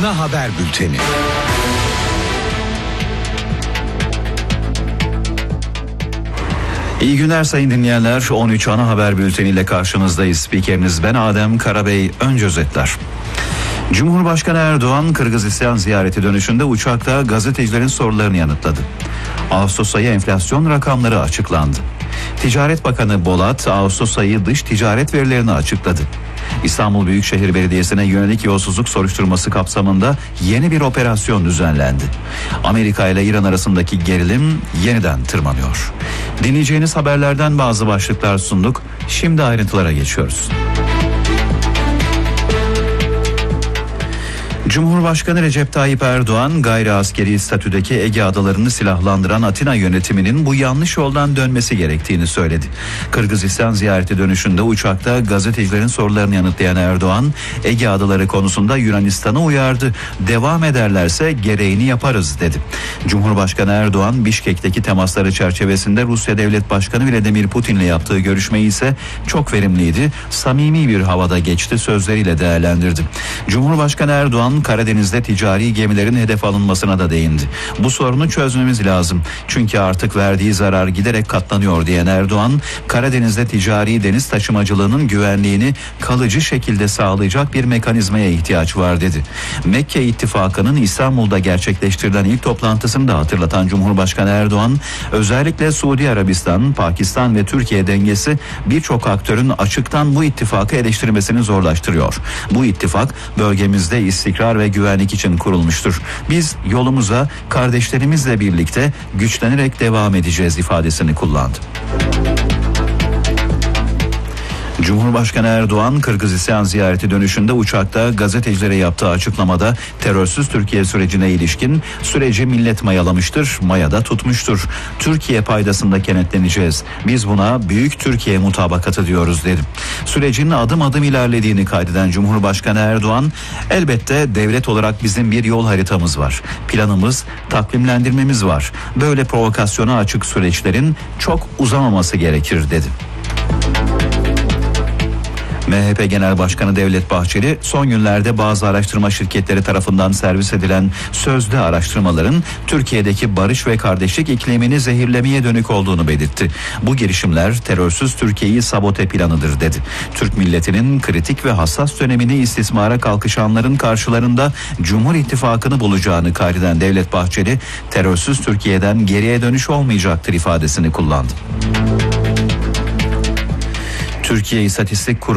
ana haber bülteni. İyi günler sayın dinleyenler. 13 ana haber bülteniyle karşınızdayız. Spikeriniz ben Adem Karabey. Önce özetler. Cumhurbaşkanı Erdoğan Kırgızistan ziyareti dönüşünde uçakta gazetecilerin sorularını yanıtladı. Ağustos ayı enflasyon rakamları açıklandı. Ticaret Bakanı Bolat Ağustos ayı dış ticaret verilerini açıkladı. İstanbul Büyükşehir Belediyesi'ne yönelik yolsuzluk soruşturması kapsamında yeni bir operasyon düzenlendi. Amerika ile İran arasındaki gerilim yeniden tırmanıyor. Dinleyeceğiniz haberlerden bazı başlıklar sunduk. Şimdi ayrıntılara geçiyoruz. Cumhurbaşkanı Recep Tayyip Erdoğan gayri askeri statüdeki Ege adalarını silahlandıran Atina yönetiminin bu yanlış yoldan dönmesi gerektiğini söyledi. Kırgızistan ziyareti dönüşünde uçakta gazetecilerin sorularını yanıtlayan Erdoğan, Ege adaları konusunda Yunanistan'ı uyardı. Devam ederlerse gereğini yaparız dedi. Cumhurbaşkanı Erdoğan Bişkek'teki temasları çerçevesinde Rusya Devlet Başkanı Vladimir Putin'le yaptığı görüşmeyi ise çok verimliydi, samimi bir havada geçti sözleriyle değerlendirdi. Cumhurbaşkanı Erdoğan Karadeniz'de ticari gemilerin hedef alınmasına da değindi. Bu sorunu çözmemiz lazım. Çünkü artık verdiği zarar giderek katlanıyor diyen Erdoğan, Karadeniz'de ticari deniz taşımacılığının güvenliğini kalıcı şekilde sağlayacak bir mekanizmaya ihtiyaç var dedi. Mekke İttifakı'nın İstanbul'da gerçekleştirilen ilk toplantısını da hatırlatan Cumhurbaşkanı Erdoğan, özellikle Suudi Arabistan, Pakistan ve Türkiye dengesi birçok aktörün açıktan bu ittifakı eleştirmesini zorlaştırıyor. Bu ittifak bölgemizde istikrar ve güvenlik için kurulmuştur. Biz yolumuza kardeşlerimizle birlikte güçlenerek devam edeceğiz ifadesini kullandı. Cumhurbaşkanı Erdoğan Kırgızistan ziyareti dönüşünde uçakta gazetecilere yaptığı açıklamada terörsüz Türkiye sürecine ilişkin süreci millet mayalamıştır, mayada tutmuştur. Türkiye paydasında kenetleneceğiz. Biz buna Büyük Türkiye mutabakatı diyoruz dedi. Sürecin adım adım ilerlediğini kaydeden Cumhurbaşkanı Erdoğan, elbette devlet olarak bizim bir yol haritamız var. Planımız, takvimlendirmemiz var. Böyle provokasyona açık süreçlerin çok uzamaması gerekir dedi. MHP Genel Başkanı Devlet Bahçeli son günlerde bazı araştırma şirketleri tarafından servis edilen sözde araştırmaların Türkiye'deki barış ve kardeşlik iklimini zehirlemeye dönük olduğunu belirtti. Bu girişimler terörsüz Türkiye'yi sabote planıdır dedi. Türk milletinin kritik ve hassas dönemini istismara kalkışanların karşılarında Cumhur İttifakı'nı bulacağını kaydeden Devlet Bahçeli, terörsüz Türkiye'den geriye dönüş olmayacaktır ifadesini kullandı. Türkiye İstatistik Kurumu